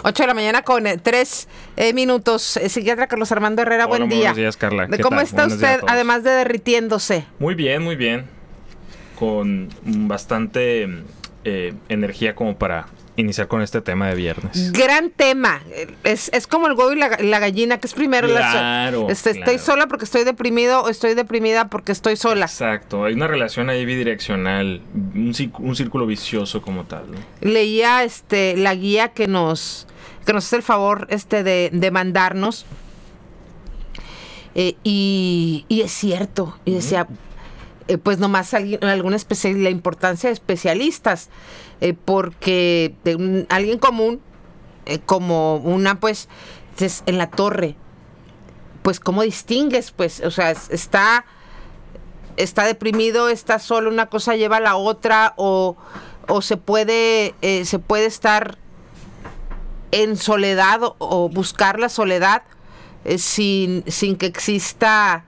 8 de la mañana con 3 minutos. Psiquiatra Carlos Armando Herrera, Hola, buen día. Buenos días, Carla. ¿Cómo está usted, además de derritiéndose? Muy bien, muy bien. Con bastante energía como para iniciar con este tema de viernes. Gran tema. Es como el huevo y la gallina, que es primero. Claro, Estoy sola porque estoy deprimido o estoy deprimida porque estoy sola. Exacto. Hay una relación ahí bidireccional, un círculo vicioso como tal, ¿no? Leía la guía que nos hace el favor de mandarnos. Y es cierto. Y decía, pues nomás alguna la importancia de especialistas, porque alguien común, como una, pues, en la torre, pues, ¿cómo distingues? Pues, o sea, está deprimido, está solo, una cosa lleva a la otra, o se puede estar en soledad o buscar la soledad sin que exista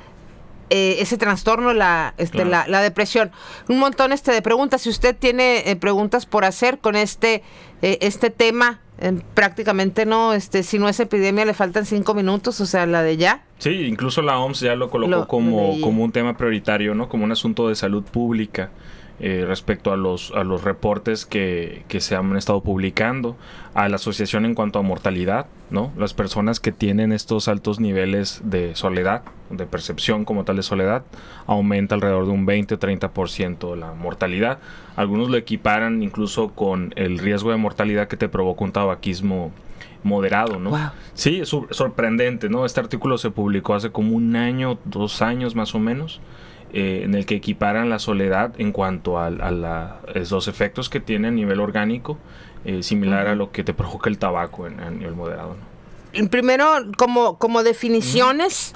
ese trastorno, la depresión. Un montón de preguntas. Si usted tiene preguntas por hacer con este tema, prácticamente no, si no es epidemia le faltan 5 minutos, o sea, la de ya. Sí, incluso la OMS ya lo colocó como un tema prioritario, ¿no? Como un asunto de salud pública. Respecto a los reportes que se han estado publicando, a la asociación en cuanto a mortalidad, ¿no? Las personas que tienen estos altos niveles de soledad, de percepción como tal de soledad, aumenta alrededor de un 20-30% la mortalidad. Algunos lo equiparan incluso con el riesgo de mortalidad que te provoca un tabaquismo moderado, ¿no? Wow. Sí, es sorprendente, ¿no? Este artículo se publicó hace como 1 año, 2 años más o menos, en el que equiparan la soledad en cuanto a los efectos que tiene a nivel orgánico, similar a lo que te provoca el tabaco a nivel moderado, ¿no? Primero, como definiciones,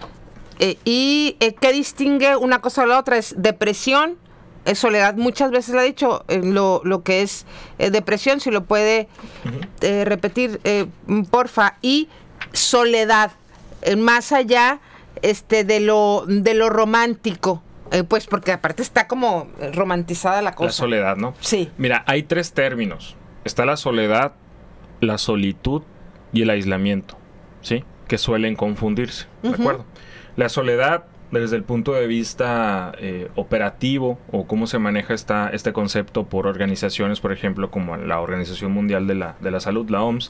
y ¿qué distingue una cosa de la otra? Es depresión, soledad. Muchas veces lo ha dicho, lo que es depresión, si lo puede repetir, porfa. Y soledad, más allá de lo romántico, pues porque aparte está como romantizada la cosa. La soledad, ¿no? Sí. Mira, hay 3 términos. Está la soledad, la solitud y el aislamiento, ¿sí? Que suelen confundirse, ¿de acuerdo? La soledad, desde el punto de vista operativo, o cómo se maneja este concepto por organizaciones, por ejemplo, como la Organización Mundial de la Salud, la OMS,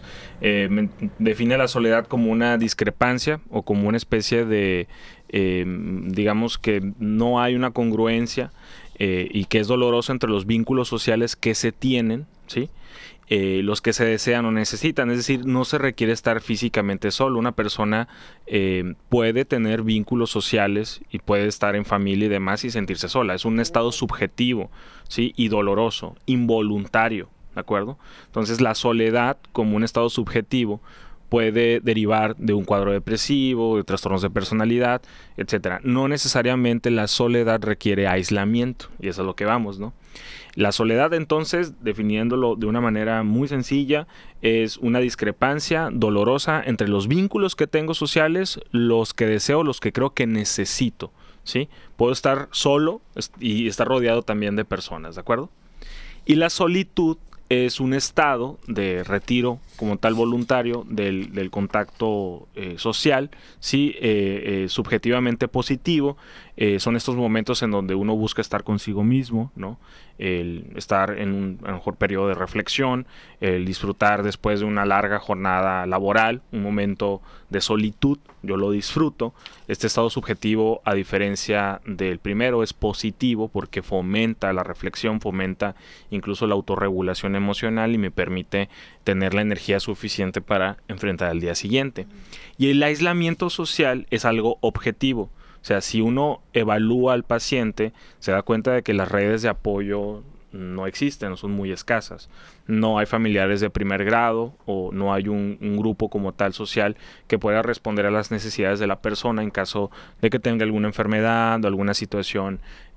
define la soledad como una discrepancia o como una especie de, digamos que no hay una congruencia y que es doloroso entre los vínculos sociales que se tienen, ¿sí? Los que se desean o necesitan, es decir, no se requiere estar físicamente solo. Una persona puede tener vínculos sociales y puede estar en familia y demás y sentirse sola. Es un estado subjetivo, ¿sí? Y doloroso, involuntario, ¿de acuerdo? Entonces la soledad como un estado subjetivo puede derivar de un cuadro depresivo, de trastornos de personalidad, etcétera. No necesariamente la soledad requiere aislamiento, y eso es a lo que vamos, ¿no? La soledad, entonces, definiéndolo de una manera muy sencilla, es una discrepancia dolorosa entre los vínculos que tengo sociales, los que deseo, los que creo que necesito, ¿sí? Puedo estar solo y estar rodeado también de personas, ¿de acuerdo? Y la solitud es un estado de retiro como tal voluntario del contacto social, ¿sí? Subjetivamente positivo. Son estos momentos en donde uno busca estar consigo mismo, ¿no? El estar en un a lo mejor periodo de reflexión, el disfrutar después de una larga jornada laboral, un momento de solitud, yo lo disfruto. Este estado subjetivo, a diferencia del primero, es positivo porque fomenta la reflexión, fomenta incluso la autorregulación emocional y me permite tener la energía suficiente para enfrentar el día siguiente. Y el aislamiento social es algo objetivo. O sea, si uno evalúa al paciente, se da cuenta de que las redes de apoyo no existen, son muy escasas. No hay familiares de primer grado o no hay un grupo como tal social que pueda responder a las necesidades de la persona en caso de que tenga alguna enfermedad o alguna situación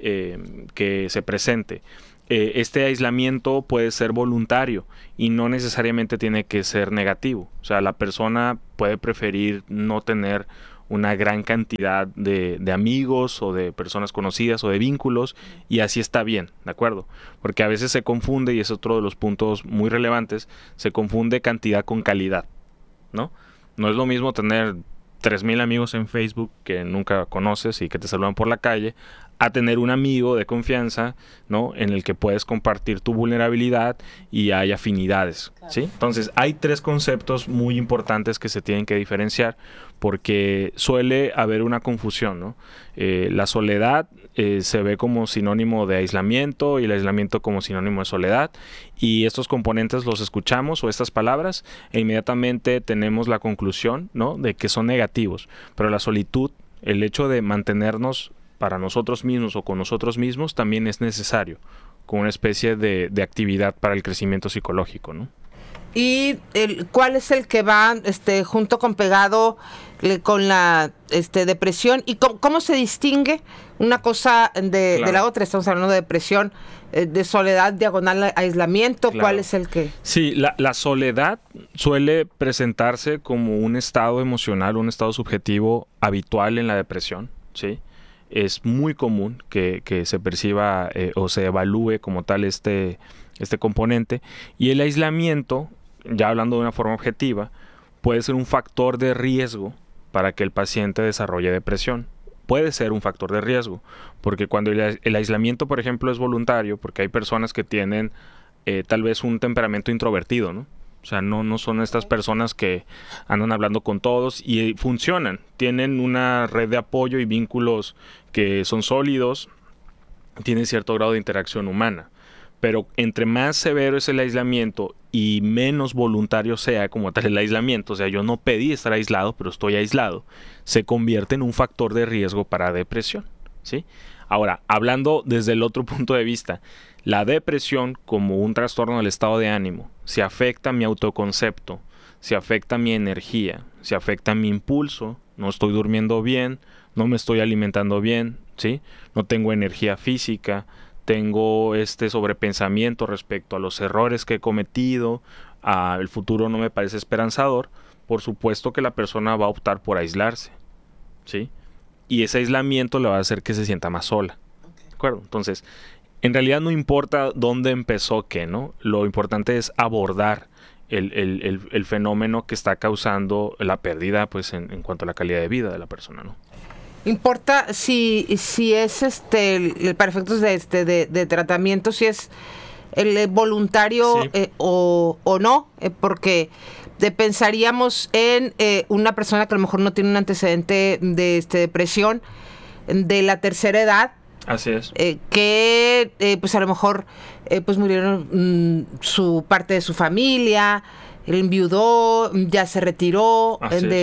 que se presente. Este aislamiento puede ser voluntario y no necesariamente tiene que ser negativo. O sea, la persona puede preferir no tener una gran cantidad de amigos o de personas conocidas o de vínculos, y así está bien, ¿de acuerdo? Porque a veces se confunde, y es otro de los puntos muy relevantes, se confunde cantidad con calidad, ¿no? No es lo mismo tener 3,000 amigos en Facebook que nunca conoces y que te saludan por la calle, a tener un amigo de confianza, ¿no? En el que puedes compartir tu vulnerabilidad y hay afinidades, ¿sí? Entonces, hay 3 conceptos muy importantes que se tienen que diferenciar, porque suele haber una confusión, ¿no? La soledad se ve como sinónimo de aislamiento y el aislamiento como sinónimo de soledad, y estos componentes los escuchamos, o estas palabras, e inmediatamente tenemos la conclusión, ¿no? De que son negativos. Pero la solitud, el hecho de mantenernos para nosotros mismos o con nosotros mismos, también es necesario, como una especie de actividad para el crecimiento psicológico, ¿no? ¿Y cuál es el que va junto con pegado con la depresión? ¿Y cómo se distingue una cosa de la otra? Estamos hablando de depresión, de soledad, diagonal aislamiento. Claro. ¿Cuál es el que...? Sí, la soledad suele presentarse como un estado emocional, un estado subjetivo habitual en la depresión, ¿sí? Es muy común que se perciba o se evalúe como tal este componente. Y el aislamiento, ya hablando de una forma objetiva, puede ser un factor de riesgo para que el paciente desarrolle depresión. Puede ser un factor de riesgo, porque cuando el aislamiento, por ejemplo, es voluntario, porque hay personas que tienen tal vez un temperamento introvertido, ¿no? O sea, no son estas personas que andan hablando con todos y funcionan. Tienen una red de apoyo y vínculos que son sólidos, tienen cierto grado de interacción humana. Pero entre más severo es el aislamiento y menos voluntario sea como tal el aislamiento, o sea, yo no pedí estar aislado, pero estoy aislado, se convierte en un factor de riesgo para depresión, ¿sí? Ahora, hablando desde el otro punto de vista, la depresión como un trastorno del estado de ánimo, si afecta mi autoconcepto, si afecta mi energía, si afecta mi impulso, no estoy durmiendo bien, no me estoy alimentando bien, ¿sí? No tengo energía física, tengo sobrepensamiento respecto a los errores que he cometido, el futuro no me parece esperanzador, por supuesto que la persona va a optar por aislarse, ¿sí? Y ese aislamiento le va a hacer que se sienta más sola, ¿de acuerdo? Entonces, en realidad no importa dónde empezó qué, ¿no? Lo importante es abordar el fenómeno que está causando la pérdida, pues, en cuanto a la calidad de vida de la persona, ¿no? Importa si es para efectos de tratamiento, si es el voluntario, sí, o no, porque pensaríamos en una persona que a lo mejor no tiene un antecedente de depresión de la tercera edad. Así es. Que pues a lo mejor pues murieron su parte de su familia, él enviudó, ya se retiró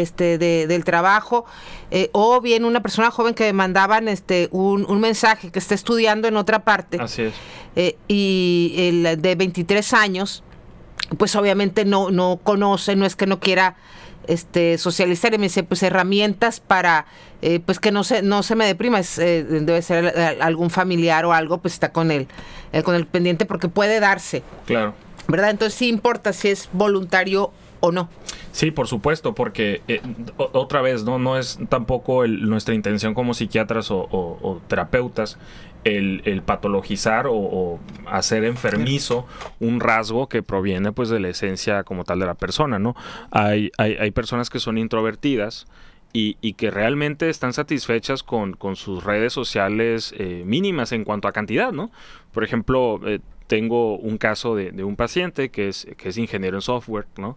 del trabajo, o bien una persona joven que mandaban un mensaje que está estudiando en otra parte. Así es. Y el de 23 años, pues obviamente no conoce, no es que no quiera socializar, y me dice, pues herramientas para pues que no se me deprima, debe ser algún familiar o algo, pues está con el pendiente, porque puede darse. Claro. ¿Verdad? Entonces sí importa si es voluntario o no. Sí, por supuesto, porque otra vez, no es tampoco nuestra intención como psiquiatras o terapeutas el patologizar o hacer enfermizo un rasgo que proviene, pues, de la esencia como tal de la persona, ¿no? Hay personas que son introvertidas y que realmente están satisfechas con sus redes sociales mínimas en cuanto a cantidad, ¿no? Por ejemplo, tengo un caso de un paciente que es ingeniero en software, ¿no?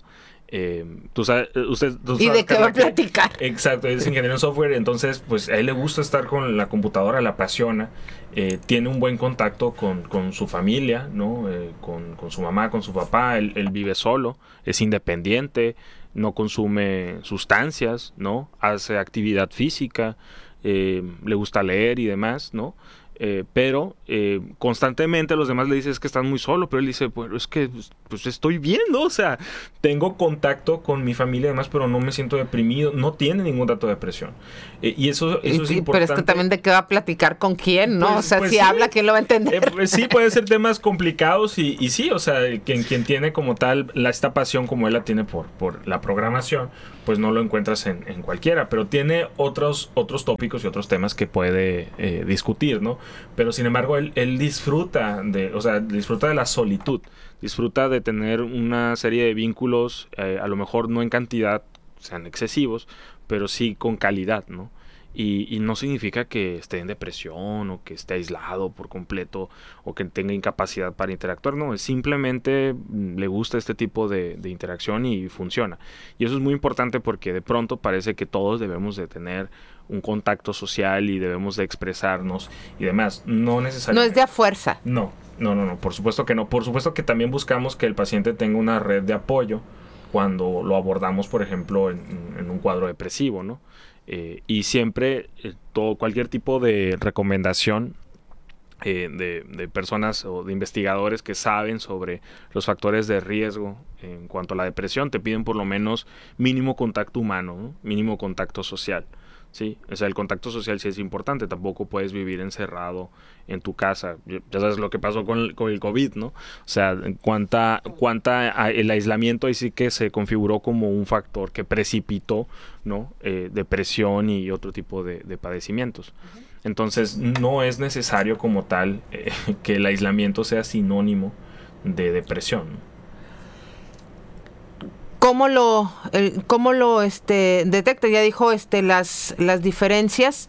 Tú sabes, ¿y de qué va a platicar? Exacto, es ingeniero en software, entonces pues a él le gusta estar con la computadora, le apasiona, tiene un buen contacto con su familia, ¿no? Con su mamá, con su papá, él vive solo, es independiente, no consume sustancias, ¿no? Hace actividad física, le gusta leer y demás, ¿no? pero constantemente los demás le dicen es que estás muy solo, pero él dice, pues es que pues estoy bien, ¿no? O sea, tengo contacto con mi familia y demás, pero no me siento deprimido, no tiene ningún dato de depresión. Y eso es importante. Pero es que también de qué va a platicar con quién, ¿no? Pues, o sea, pues si sí. habla, ¿quién lo va a entender? Pues sí, pueden ser temas complicados y sí, o sea, quien tiene como tal esta pasión como él la tiene por la programación, pues no lo encuentras en cualquiera, pero tiene otros tópicos y otros temas que puede discutir, ¿no? Pero sin embargo, él disfruta de la solitud, disfruta de tener una serie de vínculos, a lo mejor no en cantidad, sean excesivos, pero sí con calidad, ¿no? Y no significa que esté en depresión o que esté aislado por completo o que tenga incapacidad para interactuar. No, es simplemente le gusta este tipo de interacción y funciona. Y eso es muy importante porque de pronto parece que todos debemos de tener un contacto social y debemos de expresarnos y demás. No necesariamente. No es de a fuerza. No, por supuesto que no. Por supuesto que también buscamos que el paciente tenga una red de apoyo cuando lo abordamos, por ejemplo, en un cuadro depresivo, ¿no? Y siempre cualquier tipo de recomendación de personas o de investigadores que saben sobre los factores de riesgo en cuanto a la depresión te piden por lo menos mínimo contacto humano, ¿no? Mínimo contacto social. Sí, o sea, el contacto social sí es importante, tampoco puedes vivir encerrado en tu casa. Ya sabes lo que pasó con el COVID, ¿no? O sea, el aislamiento ahí sí que se configuró como un factor que precipitó, ¿no? Depresión y otro tipo de padecimientos. Entonces, no es necesario como tal que el aislamiento sea sinónimo de depresión, ¿no? ¿Cómo lo detecta? Ya dijo las diferencias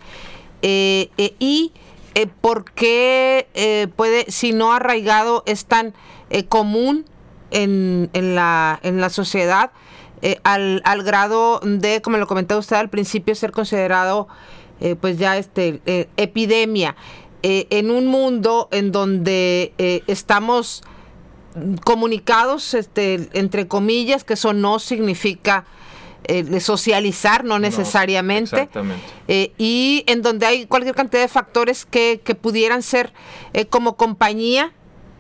y por qué puede, si no arraigado, es tan común en la sociedad al grado de, como lo comentaba usted al principio, ser considerado pues ya epidemia en un mundo en donde estamos comunicados, entre comillas, que eso no significa socializar, no necesariamente. Exactamente. Y en donde hay cualquier cantidad de factores que pudieran ser como compañía,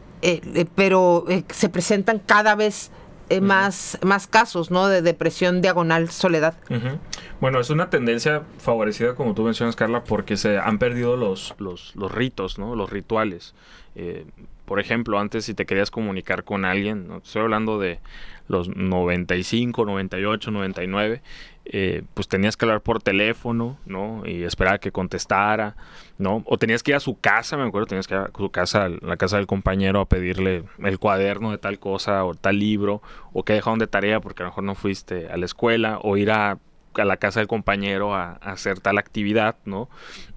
pero se presentan cada vez más casos, ¿no? De depresión diagonal soledad. Uh-huh. Bueno, es una tendencia favorecida, como tú mencionas, Carla, porque se han perdido los ritos, ¿no? Los rituales. Por ejemplo, antes si te querías comunicar con alguien, ¿no? Estoy hablando de los 95, 98, 99, pues tenías que hablar por teléfono, ¿no? Y esperar a que contestara, ¿no? O tenías que ir a su casa, me acuerdo, tenías que ir a su casa, la casa del compañero, a pedirle el cuaderno de tal cosa o tal libro, o que dejaron de tarea porque a lo mejor no fuiste a la escuela, o ir a la casa del compañero a hacer tal actividad, ¿no?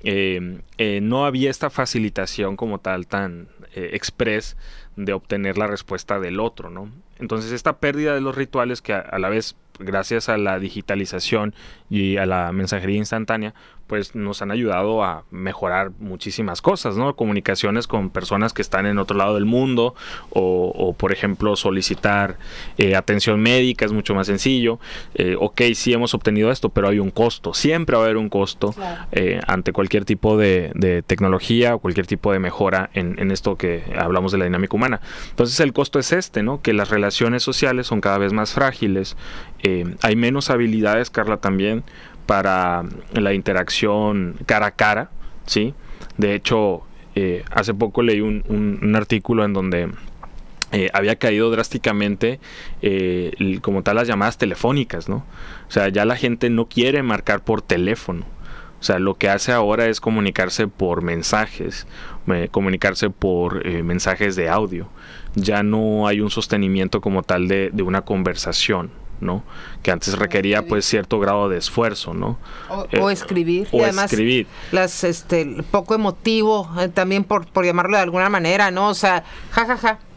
No había esta facilitación como tal tan express de obtener la respuesta del otro, ¿no? Entonces esta pérdida de los rituales que a la vez, gracias a la digitalización y a la mensajería instantánea, pues nos han ayudado a mejorar muchísimas cosas, ¿no? Comunicaciones con personas que están en otro lado del mundo o por ejemplo, solicitar atención médica es mucho más sencillo. Ok, sí hemos obtenido esto, pero hay un costo. Siempre va a haber un costo, claro, ante cualquier tipo de tecnología o cualquier tipo de mejora en esto que hablamos de la dinámica humana. Entonces el costo es ¿no? Que las relaciones sociales son cada vez más frágiles. Hay menos habilidades, Carla, también para la interacción cara a cara, ¿sí? De hecho, hace poco leí un artículo en donde había caído drásticamente como tal las llamadas telefónicas, ¿no? O sea, ya la gente no quiere marcar por teléfono. O sea, lo que hace ahora es comunicarse por mensajes, comunicarse por mensajes de audio. Ya no hay un sostenimiento como tal de una conversación, ¿no? Que antes requería pues cierto grado de esfuerzo, ¿no? O escribir. O y además escribir. Poco emotivo, también por llamarlo de alguna manera, ¿no? O sea, jajaja.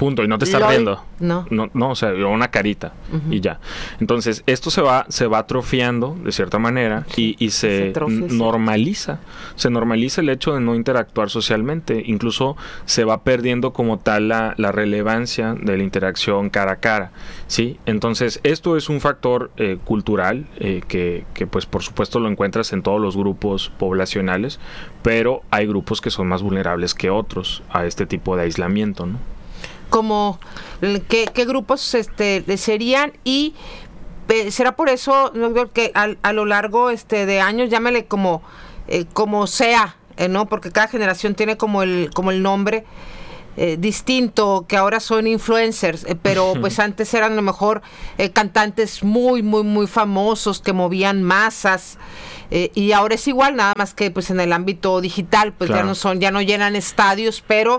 punto, y no te estás LOL, riendo. no. No, o sea, una carita y ya. Entonces, esto se va atrofiando de cierta manera y se atrofia, sí. normaliza. Se normaliza el hecho de no interactuar socialmente. Incluso se va perdiendo como tal la relevancia de la interacción cara a cara, ¿sí? Entonces, esto es un factor cultural que pues por supuesto lo encuentras en todos los grupos poblacionales, pero hay grupos que son más vulnerables que otros a este tipo de aislamiento, ¿no? Como qué grupos serían, y será por eso, doctor, que a lo largo de años, llámale como sea, ¿no? Porque cada generación tiene como el nombre distinto, que ahora son influencers, pero pues antes eran a lo mejor cantantes muy, muy, muy famosos que movían masas, y ahora es igual, nada más que pues en el ámbito digital, pues claro. ya no llenan estadios, pero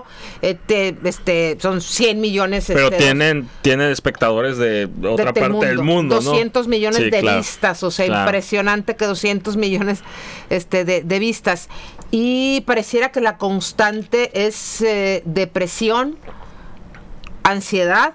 son 100 millones. Pero tienen espectadores de otra parte del mundo, 200 ¿no? millones Sí, de claro. vistas, o sea, Claro. impresionante que 200 millones de vistas. Y pareciera que la constante es depresión, ansiedad,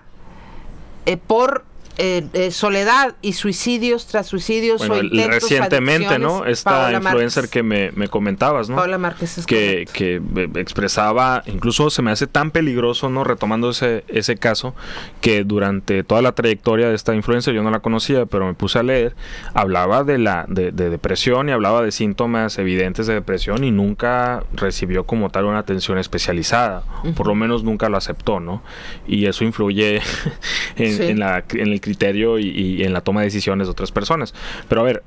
por soledad y suicidios tras suicidios, bueno, o intentos, recientemente, ¿no? Esta Paola influencer Márquez. que me comentabas, ¿no? Paola Márquez es que expresaba, incluso se me hace tan peligroso, ¿no? Retomando ese caso, que durante toda la trayectoria de esta influencer, yo no la conocía, pero me puse a leer, hablaba de depresión y hablaba de síntomas evidentes de depresión, y nunca recibió como tal una atención especializada, por lo menos nunca lo aceptó, ¿no? Y eso influye en el criterio y en la toma de decisiones de otras personas. Pero a ver,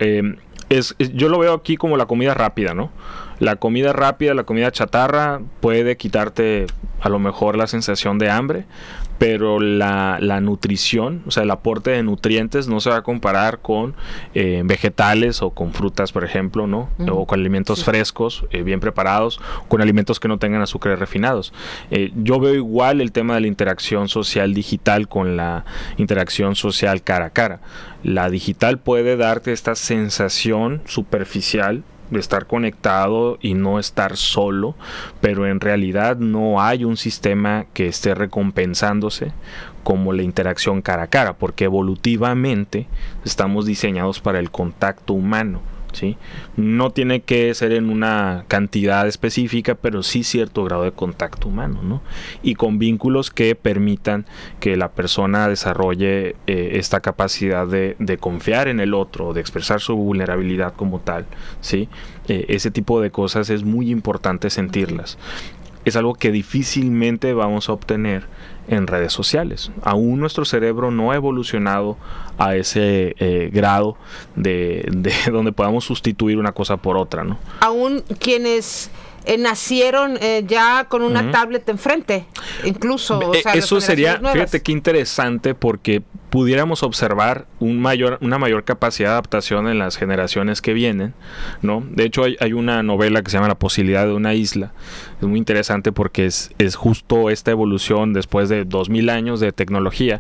yo lo veo aquí como la comida rápida, ¿no? La comida rápida, la comida chatarra puede quitarte a lo mejor la sensación de hambre, pero la nutrición, o sea, el aporte de nutrientes no se va a comparar con vegetales o con frutas, por ejemplo, ¿no? O con alimentos frescos, bien preparados, con alimentos que no tengan azúcares refinados. Yo veo igual el tema de la interacción social digital con la interacción social cara a cara. La digital puede darte esta sensación superficial de estar conectado y no estar solo, pero en realidad no hay un sistema que esté recompensándose como la interacción cara a cara, porque evolutivamente estamos diseñados para el contacto humano, ¿sí? No tiene que ser en una cantidad específica, pero sí cierto grado de contacto humano, ¿no? Y con vínculos que permitan que la persona desarrolle esta capacidad de confiar en el otro, de expresar su vulnerabilidad como tal, ¿sí? Ese tipo de cosas es muy importante sentirlas. Es algo que difícilmente vamos a obtener en redes sociales. Aún nuestro cerebro no ha evolucionado a ese grado de donde podamos sustituir una cosa por otra, ¿no? Aún quienes nacieron ya con una tablet enfrente, incluso. O sea, eso sería, nuevas. fíjate qué interesante, porque pudiéramos observar una mayor capacidad de adaptación en las generaciones que vienen, ¿no? De hecho, hay una novela que se llama La posibilidad de una isla. Es muy interesante porque es justo esta evolución después de 2000 años de tecnología.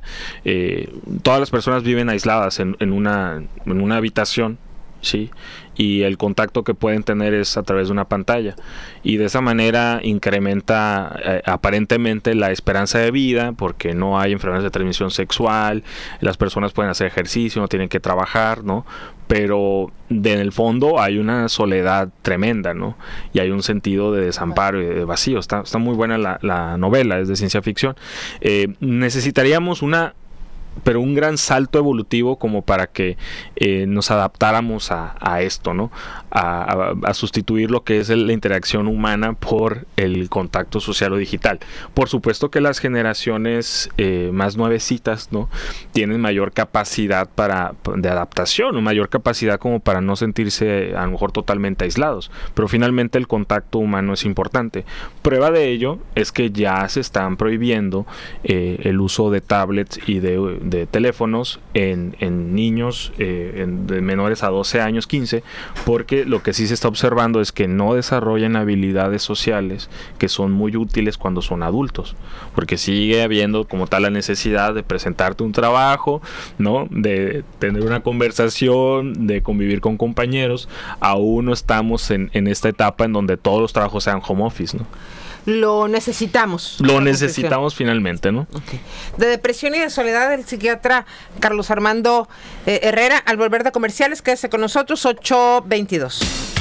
Todas las personas viven aisladas en una habitación, ¿sí? Y el contacto que pueden tener es a través de una pantalla, y de esa manera incrementa aparentemente la esperanza de vida, porque no hay enfermedades de transmisión sexual, las personas pueden hacer ejercicio, no tienen que trabajar, ¿no? Pero en el fondo hay una soledad tremenda, ¿no? Y hay un sentido de desamparo y de vacío. Está muy buena la novela, es de ciencia ficción. Necesitaríamos un gran salto evolutivo como para que nos adaptáramos a esto, ¿no? A sustituir lo que es la interacción humana por el contacto social o digital. Por supuesto que las generaciones más nuevecitas, ¿no? Tienen mayor capacidad de adaptación, o mayor capacidad como para no sentirse a lo mejor totalmente aislados, pero finalmente el contacto humano es importante. Prueba de ello es que ya se están prohibiendo el uso de tablets y de teléfonos en niños de menores a 12 años, 15, porque lo que sí se está observando es que no desarrollan habilidades sociales que son muy útiles cuando son adultos, porque sigue habiendo como tal la necesidad de presentarte un trabajo, ¿no? De tener una conversación, de convivir con compañeros. Aún no estamos en esta etapa en donde todos los trabajos sean home office, ¿no? lo necesitamos. Lo necesitamos finalmente, ¿no? Okay. De depresión y de soledad, el psiquiatra Carlos Armando Herrera. Al volver de comerciales, quédese con nosotros, 8:22.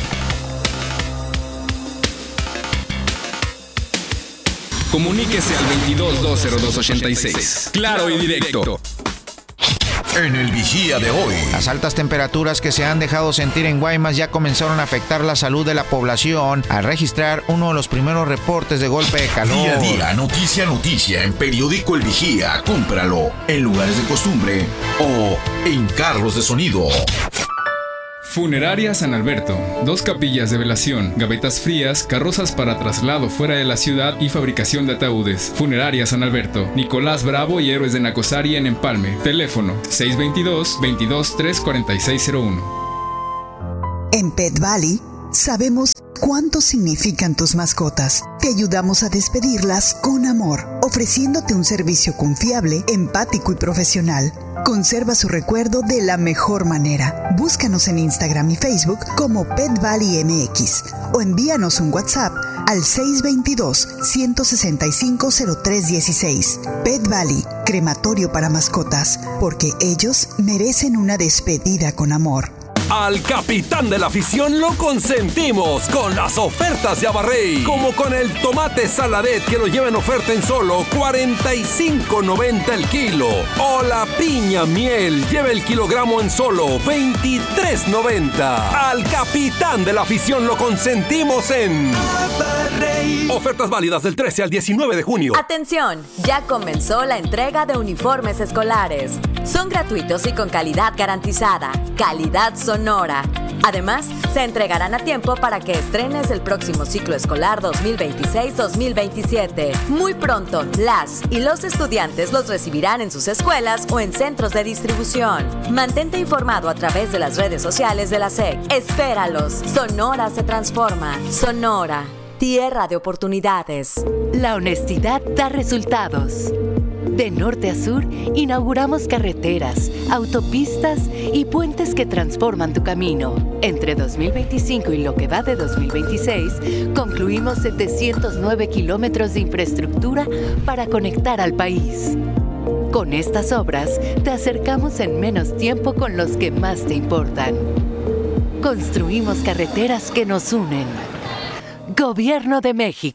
Comuníquese al 22-202-86. Claro y directo. En el Vigía de hoy. Las altas temperaturas que se han dejado sentir en Guaymas ya comenzaron a afectar la salud de la población al registrar uno de los primeros reportes de golpe de calor. Día a día, noticia en Periódico El Vigía. Cómpralo en lugares de costumbre o en carros de sonido. Funeraria San Alberto. 2 capillas de velación, gavetas frías, carrozas para traslado fuera de la ciudad y fabricación de ataúdes. Funeraria San Alberto. Nicolás Bravo y Héroes de Nacosari en Empalme. Teléfono 622-234601. En Pet Valley sabemos cuánto significan tus mascotas. Te ayudamos a despedirlas con amor, ofreciéndote un servicio confiable, empático y profesional. Conserva su recuerdo de la mejor manera. Búscanos en Instagram y Facebook como Pet Valley MX o envíanos un WhatsApp al 622-165-0316. Pet Valley, crematorio para mascotas, porque ellos merecen una despedida con amor. Al capitán de la afición lo consentimos con las ofertas de Abarrey, como con el tomate saladet que lo lleva en oferta en solo $45.90 el kilo, o la piña miel lleva el kilogramo en solo $23.90. Al capitán de la afición lo consentimos en Abarrey. Ofertas válidas del 13 al 19 de junio. Atención, ya comenzó la entrega de uniformes escolares. Son gratuitos y con calidad garantizada. Calidad Sonora. Además, se entregarán a tiempo para que estrenes el próximo ciclo escolar 2026-2027. Muy pronto, las y los estudiantes los recibirán en sus escuelas o en centros de distribución. Mantente informado a través de las redes sociales de la SEC. Espéralos. Sonora se transforma. Sonora, tierra de oportunidades. La honestidad da resultados. De norte a sur, inauguramos carreteras, autopistas y puentes que transforman tu camino. Entre 2025 y lo que va de 2026, concluimos 709 kilómetros de infraestructura para conectar al país. Con estas obras, te acercamos en menos tiempo con los que más te importan. Construimos carreteras que nos unen. Gobierno de México.